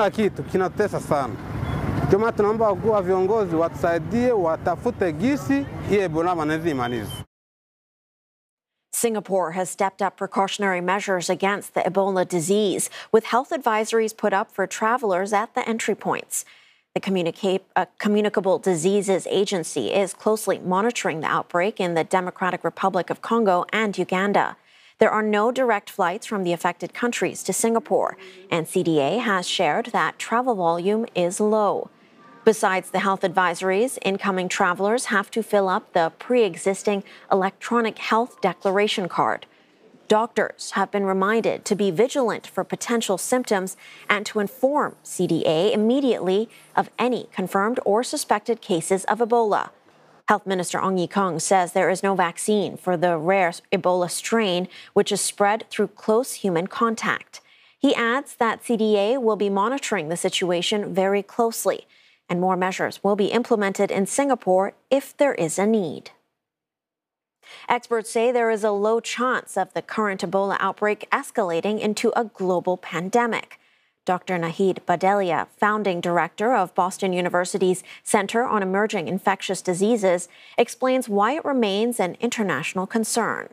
kila kitu kinatesa sana. Ndio maana tunaomba wakuu wa viongozi watusaidie, watafute gisi hii Ebola manezi imalize. Singapore has stepped up precautionary measures against the Ebola disease, with health advisories put up for travelers at the entry points. The Communicable Diseases Agency is closely monitoring the outbreak in the Democratic Republic of Congo and Uganda. There are no direct flights from the affected countries to Singapore, and CDA has shared that travel volume is low. Besides the health advisories, incoming travelers have to fill up the pre-existing electronic health declaration card. Doctors have been reminded to be vigilant for potential symptoms and to inform CDA immediately of any confirmed or suspected cases of Ebola. Health Minister Ong Ye Kung says there is no vaccine for the rare Ebola strain, which is spread through close human contact. He adds that CDA will be monitoring the situation very closely, and more measures will be implemented in Singapore if there is a need. Experts say there is a low chance of the current Ebola outbreak escalating into a global pandemic. Dr. Nahid Badelia, founding director of Boston University's Center on Emerging Infectious Diseases, explains why it remains an international concern.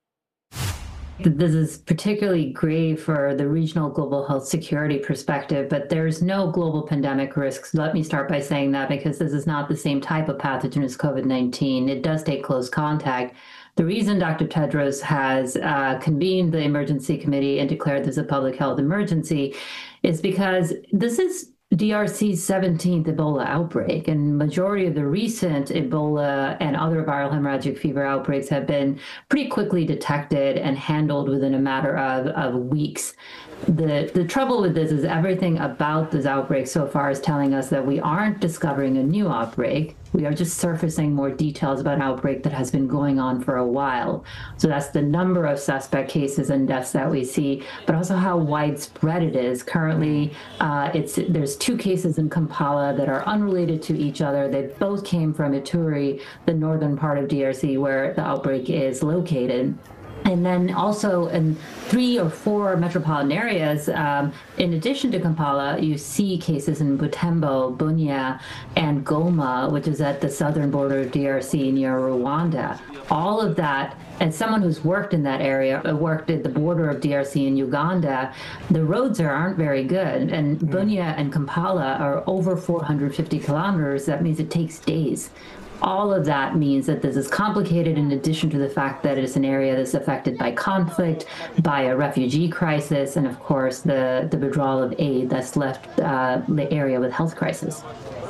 This is particularly grave for the regional global health security perspective, but there's no global pandemic risks. Let me start by saying that, because this is not the same type of pathogen as COVID-19. It does take close contact. The reason Dr. Tedros has convened the emergency committee and declared this a public health emergency is because this is DRC's 17th Ebola outbreak, and majority of the recent Ebola and other viral hemorrhagic fever outbreaks have been pretty quickly detected and handled within a matter of weeks. The trouble with this is everything about this outbreak so far is telling us that we aren't discovering a new outbreak. We are just surfacing more details about an outbreak that has been going on for a while. So that's the number of suspect cases and deaths that we see, but also how widespread it is. Currently, there's 2 cases in Kampala that are unrelated to each other. They both came from Ituri, the northern part of DRC, where the outbreak is located. And then also in 3 or 4 metropolitan areas, in addition to Kampala, you see cases in Butembo, Bunia, and Goma, which is at the southern border of DRC near Rwanda. All of that, as someone who's worked in that area, worked at the border of DRC and Uganda, the roads aren't very good. And Bunia and Kampala are over 450 kilometers. That means it takes days. All of that means that this is complicated, in addition to the fact that it's an area that's affected by conflict, by a refugee crisis, and of course the withdrawal of aid that's left the area with health crisis.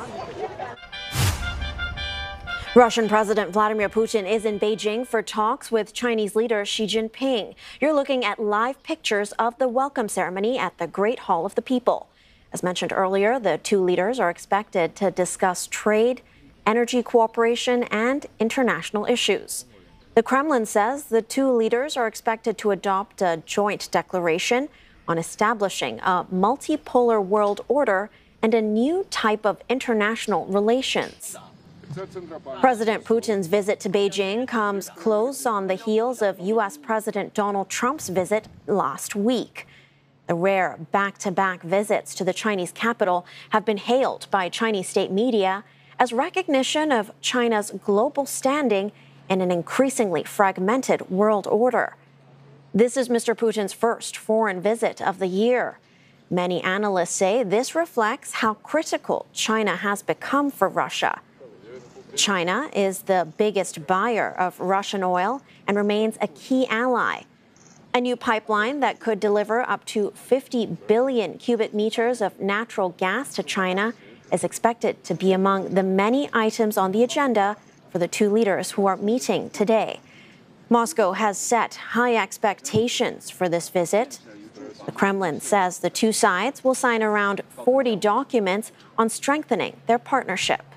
Russian President Vladimir Putin is in Beijing for talks with Chinese leader Xi Jinping. You're looking at live pictures of the welcome ceremony at the Great Hall of the People. As mentioned earlier, the 2 leaders are expected to discuss trade, energy cooperation, and international issues. The Kremlin says the 2 leaders are expected to adopt a joint declaration on establishing a multipolar world order and a new type of international relations. President Putin's visit to Beijing comes close on the heels of U.S. President Donald Trump's visit last week. The rare back-to-back visits to the Chinese capital have been hailed by Chinese state media as recognition of China's global standing in an increasingly fragmented world order. This is Mr. Putin's first foreign visit of the year. Many analysts say this reflects how critical China has become for Russia. China is the biggest buyer of Russian oil and remains a key ally. A new pipeline that could deliver up to 50 billion cubic meters of natural gas to China is expected to be among the many items on the agenda for the 2 leaders who are meeting today. Moscow has set high expectations for this visit. The Kremlin says the 2 sides will sign around 40 documents on strengthening their partnership.